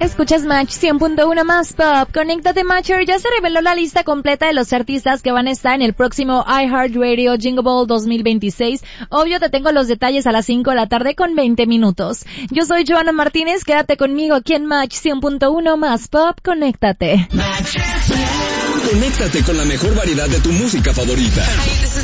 Escuchas Match 100.1 más pop. Conéctate, Matcher. Ya se reveló la lista completa de los artistas que van a estar en el próximo iHeartRadio Jingle Ball 2026. Obvio, te tengo los detalles a las 5 de la tarde con 20 minutos. Yo soy Joana Martínez. Quédate conmigo aquí en Match 100.1 más pop. Conéctate. Conéctate con la mejor variedad de tu música favorita.